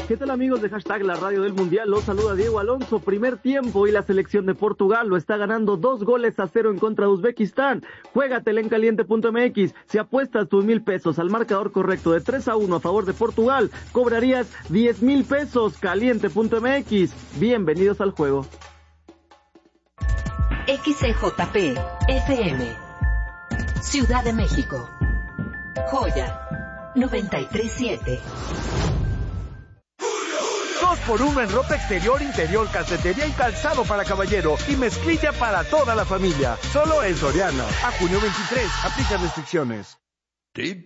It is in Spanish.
¿Qué tal, amigos de Hashtag La Radio del Mundial? Los saluda Diego Alonso. Primer tiempo y la selección de Portugal lo está ganando 2-0 en contra de Uzbekistán. Juégatela en caliente.mx. Si apuestas tus 1,000 pesos al marcador correcto de 3-1 a favor de Portugal, cobrarías 10,000 pesos. Caliente.mx. Bienvenidos al juego. XCJP FM Ciudad de México. Joya 93.7. 2x1 en ropa exterior, interior, calcetería y calzado para caballero y mezclilla para toda la familia. Solo en Soriana. A junio 23. Aplica restricciones. Te